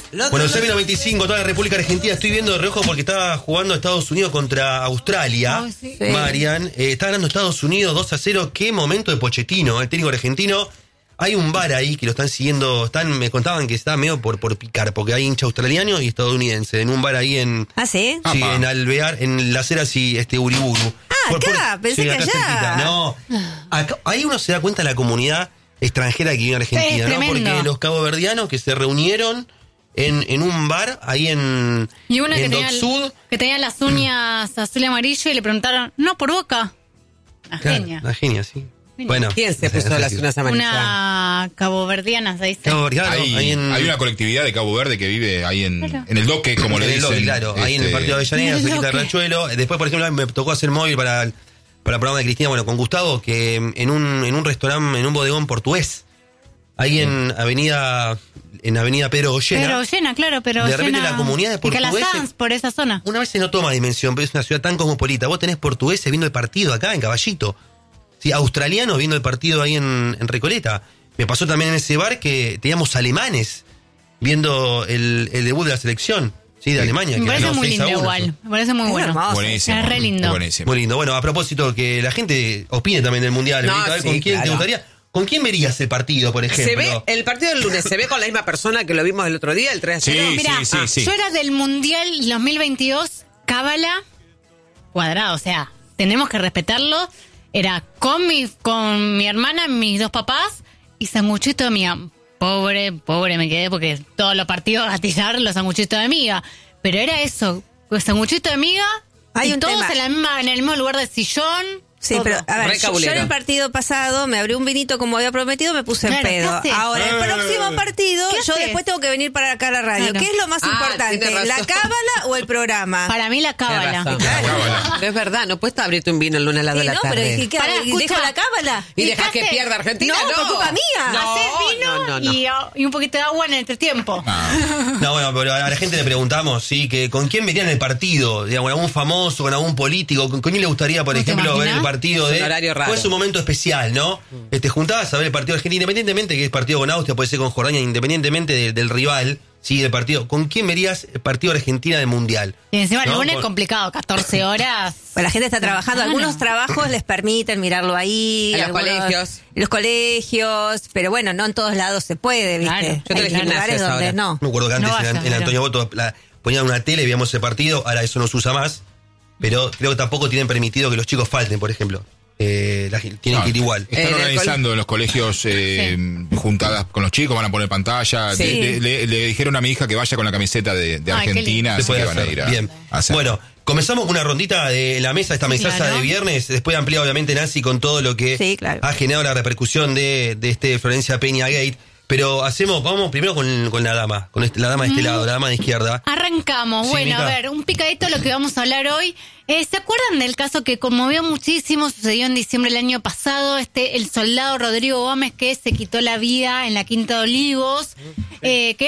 Bueno, 6:95, toda la República Argentina. Estoy viendo de reojo porque estaba jugando Estados Unidos contra Australia. Oh, sí. Marian, está ganando Estados Unidos 2-0. Qué momento de Pochettino, el técnico argentino. Hay un bar ahí que lo están siguiendo. Me contaban que está medio por picar, porque hay hincha australiano y estadounidense. En un bar ahí en. ¿Ah, sí? Sí, en Alvear, en las Heras y Uriburu. Acá, pensé que allá. Cerquita. No. Ahí uno se da cuenta de la comunidad extranjera que vive en Argentina, ¿no? Porque los caboverdianos que se reunieron en un bar ahí en y una en que tenía las uñas azul y amarillo y le preguntaron, no, por Boca. Una genia. Una genia, sí. Bueno, ¿quién se puso las uñas amarillas? Una caboverdiana, se dice. Caboverdiano, hay una colectividad de Cabo Verde que vive ahí en el Doque, como le dicen. Claro, ahí en el partido de Avellaneda, cerquita de Riachuelo. Después, por ejemplo, me tocó hacer móvil para el programa de Cristina, bueno, con Gustavo, que en un restaurante, en un bodegón portugués, ahí en Avenida Pedro Goyena. Pedro Goyena, claro, pero de repente la comunidad de portugueses, Calasanz, por esa zona. Una vez se no toma dimensión, pero es una ciudad tan cosmopolita. Vos tenés portugueses viendo el partido acá en Caballito. Sí, australianos viendo el partido ahí en Recoleta. Me pasó también en ese bar que teníamos alemanes viendo el debut de la selección, sí, de Alemania. Me que parece muy lindo 6-1. igual. Me parece muy bueno. Buenísimo. Es re lindo. Buenísimo. Muy lindo. Bueno, a propósito, que la gente opine también del Mundial. No, a ver, sí, ¿con quién te claro. gustaría? ¿Con quién verías el partido, por ejemplo? Se ve, el partido del lunes, ¿se ve con la misma persona que lo vimos el otro día, el 3-0? Sí, Mirá, sí. yo era del Mundial 2022, cábala cuadrado, o sea, tenemos que respetarlo. Era con mi hermana, mis dos papás y sanguchito de amiga. Pobre me quedé porque todos los partidos gatillar los sanguchitos de amiga. Pero era eso, sanguchito de amiga Hay y un todos tema. en el mismo lugar del sillón. Sí, todo. pero a ver, Re yo cabulero. en el partido pasado me abrí un vinito como había prometido, me puse Claro, en pedo. ¿qué haces? Ahora, el próximo partido, ¿Qué yo haces? después tengo que venir para acá a la radio. Claro. ¿Qué es lo más importante? tiene razón. ¿La cábala o el programa? Para mí la cábala. Tenés razón. Pero es verdad, no puedes abrirte un vino el lunes a las 2 de la no, tarde. pero dije, ¿qué? Pará, ¿Y dejo escucha. la cábala? Y dejas ¿qué que haces? pierda Argentina. No, por culpa mía. No, Haces vino no. y un poquito de agua en el entretiempo. No, bueno, pero a la gente le preguntamos, sí, que con quién verían el partido, digamos, con algún famoso, con algún político, con quién le gustaría, por ¿No te ejemplo, ver imaginas? el partido Es de. un horario raro. Fue su momento especial, ¿no? Te juntabas a ver el partido de Argentina, independientemente que es partido con Austria, puede ser con Jordania, independientemente del rival, sí, del partido. ¿Con quién verías el partido de Argentina del Mundial? Y encima el ¿No? lunes complicado, 14 horas. Pues la gente está trabajando. Algunos trabajos les permiten mirarlo ahí. En los algunos- colegios. En los colegios. Pero bueno, no en todos lados se puede, ¿viste? Claro. Yo tengo Hay gimnasios lugares donde ahora. no. Me acuerdo que antes No vaya, en pero- Antonio Boto ponían una tele y veíamos ese partido, ahora eso no se usa más, pero creo que tampoco tienen permitido que los chicos falten, por ejemplo. Tienen que ir igual. Están En el organizando en los colegios juntadas con los chicos, van a poner pantalla. Sí. Le dijeron a mi hija que vaya con la camiseta de Ay, Argentina, Se así puede que van a hacer. ir a Bien. a hacer. Bueno, comenzamos con una rondita de la mesa, esta mesaza claro. de viernes, después amplía obviamente Nancy con todo lo que Sí, claro. ha generado la repercusión de este Florencia Peña Gate. Pero vamos primero con la dama, la dama de este lado, la dama de izquierda. Arrancamos. Sí, Bueno, Mica. a ver, un picadito de lo que vamos a hablar hoy. ¿Se acuerdan del caso que conmovió muchísimo? Sucedió en diciembre del año pasado. El soldado Rodrigo Gómez que se quitó la vida en la Quinta de Olivos. Que